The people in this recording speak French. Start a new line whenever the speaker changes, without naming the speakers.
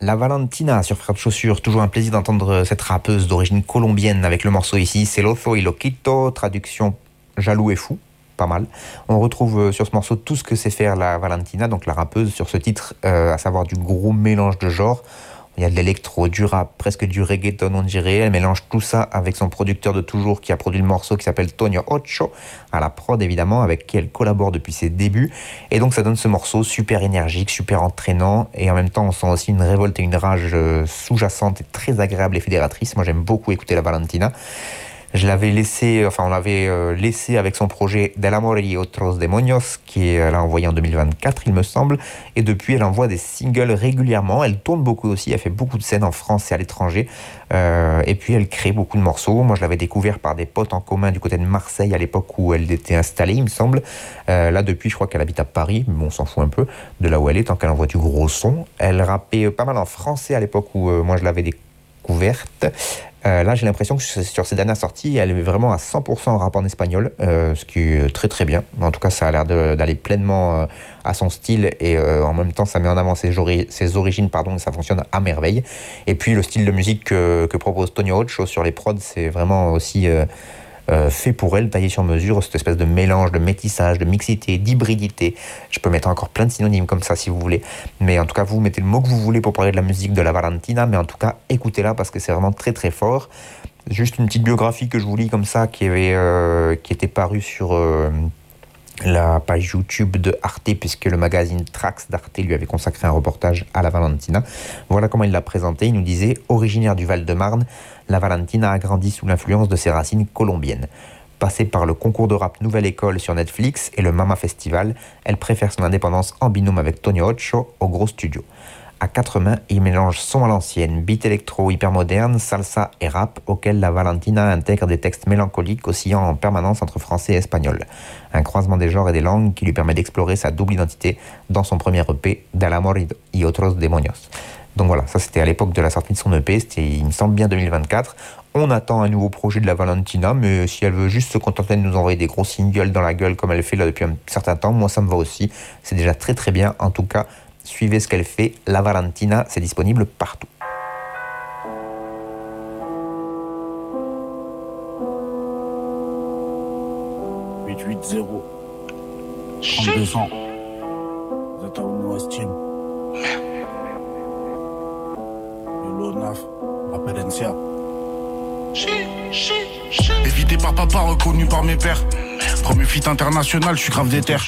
La Valentina sur Frères de Chaussures, toujours un plaisir d'entendre cette rappeuse d'origine colombienne avec le morceau ici, Celoso y Loquito, traduction jaloux et fou, pas mal. On retrouve sur ce morceau tout ce que sait faire la Valentina, donc la rappeuse sur ce titre, à savoir du gros mélange de genres. Il y a de l'électro, du rap, presque du reggaeton, on dirait. Elle mélange tout ça avec son producteur de toujours qui a produit le morceau qui s'appelle Tonio Ocho, à la prod évidemment, avec qui elle collabore depuis ses débuts. Et donc ça donne ce morceau super énergique, super entraînant. Et en même temps, on sent aussi une révolte et une rage sous-jacente et très agréable et fédératrice. Moi, j'aime beaucoup écouter la Valentina. Je l'avais laissé, on l'avait laissé avec son projet Del Amor y Otros Demonios, elle a envoyé en 2024, il me semble. Et depuis, elle envoie des singles régulièrement. Elle tourne beaucoup aussi, elle fait beaucoup de scènes en France et à l'étranger. Et puis, elle crée beaucoup de morceaux. Moi, je l'avais découvert par des potes en commun du côté de Marseille à l'époque où elle était installée, il me semble. Là, depuis, je crois qu'elle habite à Paris, mais bon, on s'en fout un peu de là où elle est, tant qu'elle envoie du gros son. Elle rappait pas mal en français à l'époque où moi, je l'avais découverte. Là, j'ai l'impression que sur ces dernières sorties, elle est vraiment à 100% en rap en espagnol, ce qui est très très bien. En tout cas, ça a l'air d'aller pleinement à son style et en même temps, ça met en avant ses origines, et ça fonctionne à merveille. Et puis, le style de musique que propose Tonio Ocho sur les prods, c'est vraiment aussi fait pour elle, taillé sur mesure, cette espèce de mélange, de métissage, de mixité, d'hybridité. Je peux mettre encore plein de synonymes comme ça si vous voulez. Mais en tout cas, vous mettez le mot que vous voulez pour parler de la musique de la Valentina. Mais en tout cas, écoutez-la parce que c'est vraiment très très fort. Juste une petite biographie que je vous lis comme ça, qui était parue sur la page YouTube de Arte, puisque le magazine Trax d'Arte lui avait consacré un reportage à la Valentina. Voilà comment il l'a présentée. Il nous disait « Originaire du Val-de-Marne, la Valentina a grandi sous l'influence de ses racines colombiennes. Passée par le concours de rap Nouvelle École sur Netflix et le Mama Festival, elle préfère son indépendance en binôme avec Tonio Ocho au gros studio. À quatre mains, il mélange son à l'ancienne, beat électro hyper moderne, salsa et rap, auquel la Valentina intègre des textes mélancoliques oscillant en permanence entre français et espagnol. Un croisement des genres et des langues qui lui permet d'explorer sa double identité dans son premier EP, Del Amor y Otros Demonios. Donc voilà, ça c'était à l'époque de la sortie de son EP, c'était il me semble bien 2024. On attend un nouveau projet de la Valentina, mais si elle veut juste se contenter de nous envoyer des gros singles dans la gueule comme elle fait là depuis un certain temps, moi ça me va aussi. C'est déjà très très bien, en tout cas. Suivez ce qu'elle fait, la Valentina, c'est disponible partout. «
880 3200 Zatao Westin Lolo Naf Apperencia » Évité par papa, reconnu par mes pères. Premier feat international, je suis grave déter.